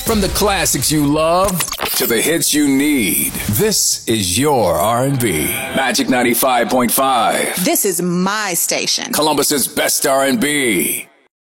From the classics you love to the hits you need, this is your R&B. Magic 95.5. This is my station. Columbus's best R&B.